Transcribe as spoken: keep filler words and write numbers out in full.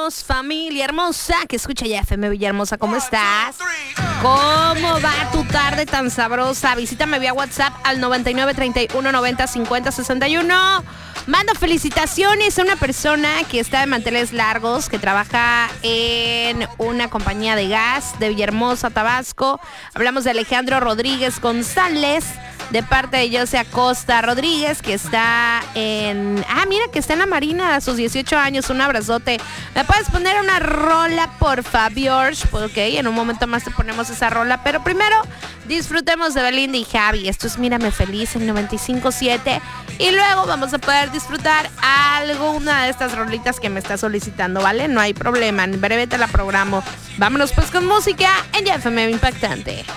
Saludos, familia hermosa que escucha ya F M Villahermosa. ¿Cómo estás? ¿Cómo va tu tarde tan sabrosa? Visítame vía WhatsApp al noventa y nueve, treinta y uno, noventa, cincuenta, sesenta y uno. Mando felicitaciones a una persona que está de manteles largos, que trabaja en una compañía de gas de Villahermosa, Tabasco. Hablamos de Alejandro Rodríguez González, de parte de José Acosta Rodríguez, que está en... Ah, mira, que está en la Marina a sus dieciocho años. Un abrazote. ¿Me puedes poner una rola, por favor? Ok, en un momento más te ponemos esa rola, pero primero disfrutemos de Belinda y Javi. Esto es Mírame Feliz en noventa y cinco punto siete. Y luego vamos a poder disfrutar alguna de estas rolitas que me está solicitando, ¿vale? No hay problema, en breve te la programo. Vámonos pues con música en Ya F M Impactante.